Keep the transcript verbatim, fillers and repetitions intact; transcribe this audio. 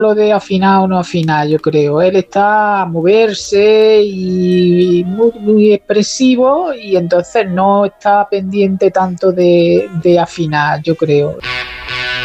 lo de afinar o no afinar, yo creo. Él está a moverse y muy, muy expresivo y entonces no está pendiente tanto de, de afinar, yo creo.